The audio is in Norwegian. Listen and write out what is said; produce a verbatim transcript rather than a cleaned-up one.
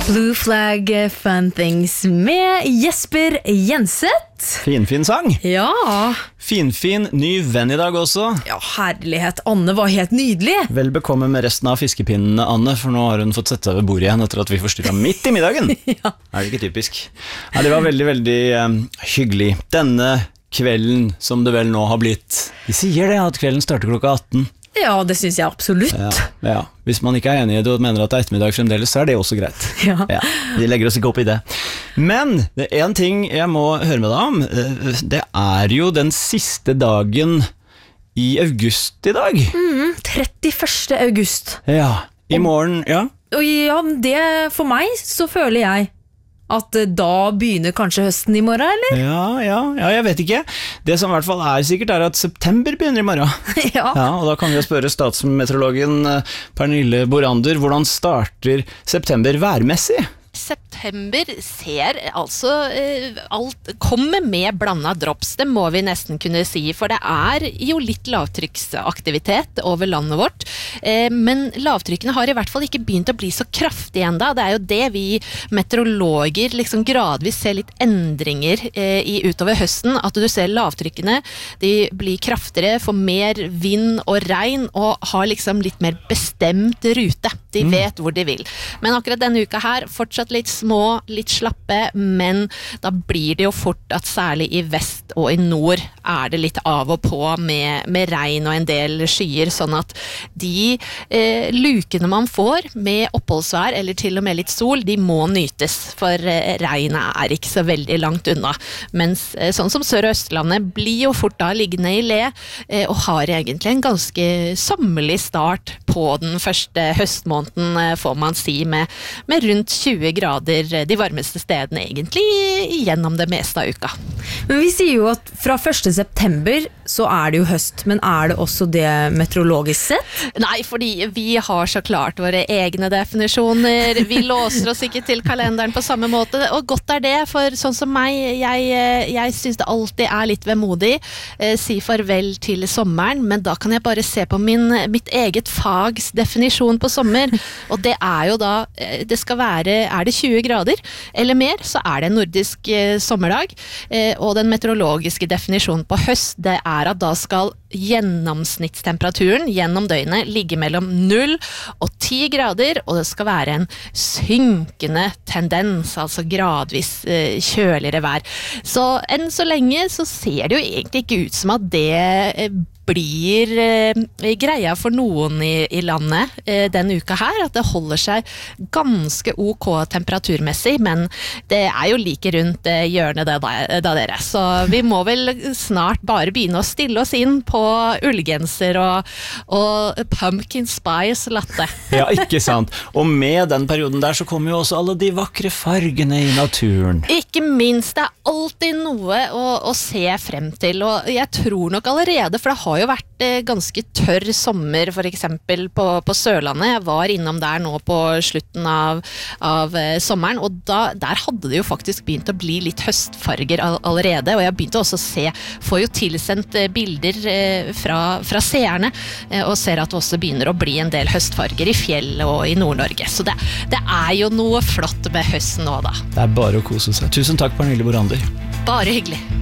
Blue Flag Fun Things med Jesper Jenseth. Fin, fin sang. Ja. Fin-fin, ny venn i dag også. Ja, herlighet. Anne var helt nydelig. Vel bekomme med resten av fiskepinnene, Anne, for nå har hun fått sette seg ved bordet igjen etter at vi forstyrret midt i middagen. Ja. Er det ikke typisk? Ja, det var veldig, veldig um, hyggelig. Denne kvelden som det vel nå har blitt. De sier det at kvelden starter klokka atten. Ja, det synes jeg absolutt. Ja, ja. Hvis man ikke er enig i det og mener at det er ettermiddag fremdeles, så er det også greit. Ja. Ja, vi legger oss ikke opp i det. Men det er en ting jeg må høre med deg om. Det er jo den siste dagen i august i dag. Mm, trettiførste august. Ja, i morgen, ja. Og ja, det for meg så føler jeg at da begynner kanskje høsten i morgen, eller? Ja, ja, ja, jeg vet ikke. Det som i hvert fall er sikkert er at september begynner i morgen. Ja. Ja, og da kan vi jo spørre statsmeteorologen Pernille Borander, hvordan starter september værmessig? September ser altså eh, alt kommer med blandet drops, det må vi nesten kunne si, for det er jo litt lavtrykksaktivitet over landet vårt, eh, men lavtrykkene har i hvert fall ikke begynt å bli så kraftige enda. Det er jo det vi meteorologer liksom gradvis ser litt endringer eh, i utover høsten, at du ser lavtrykkene, de blir kraftigere, får mer vind og regn, og har liksom litt mer bestemt rute. De vet hvor de vil. Men akkurat denne uka her, fortsatt litt små, litt slappe, men da blir det jo fort at særlig i vest og i nord er det litt av og på med, med regn og en del skyer, sånn at de eh, lukene man får med oppholdsvær eller til og med litt sol, de må nytes, for eh, regnet er ikke så veldig langt unna. Mens eh, sånn som Sør- og Østlandet blir jo fort da liggende i le, eh, og har egentlig en ganske sommerlig start på den første høstmåneden, får man si, med, med rundt tjue grader de varmeste stedene egentlig gjennom det meste av uka. Men vi sier jo at fra første september så er det jo høst, men er det også det meteorologisk sett? Nei, fordi vi har så klart våre egne definisjoner, vi låser oss ikke til kalenderen på samme måte, og godt er det, for sånn som meg, jeg, jeg synes det alltid er litt vemodig, eh, si farvel til sommeren, men da kan jeg bare se på min, mitt eget fags definisjon på sommer, og det er jo da, det skal være, er det tjue grader eller mer, så er det en nordisk eh, sommerdag, eh, og den meteorologiske definisjonen på høst, det er at da skal gjennomsnittstemperaturen gjennom døgnet ligge mellom null og ti grader, og det skal være en synkende tendens, altså gradvis eh, kjøligere vær. Så enn så lenge så ser det jo egentlig ikke ut som at det eh, blir eh, greia for noen i, i landet eh, denne uka her, at det holder seg ganske ok temperaturmessig, men det er jo like rundt eh, hjørnet da, da dere. Så vi må vel snart bare begynne å stille oss inn på ullgenser og, og pumpkin spice latte. Ja, ikke sant. Og med den perioden der så kommer jo også alle de vakre fargene i naturen. Ikke minst, det er alltid noe å, å se frem til, og jeg tror nok allerede, for det har jo vært eh, ganske tørr sommer, for eksempel på, på Sørlandet. Jeg var innom der nå på slutten av, av eh, sommeren, og da, der hadde det jo faktisk begynt å bli litt høstfarger all, allerede, og jeg begynte også å se, får jo tilsendt eh, bilder eh, fra, fra seerne, eh, og ser at det også begynner å bli en del høstfarger i fjell og i Nord-Norge. Så det, det er jo noe flott med høsten nå da. Det er bare å kose seg. Tusen takk, Pernille Borander. Bare hyggelig.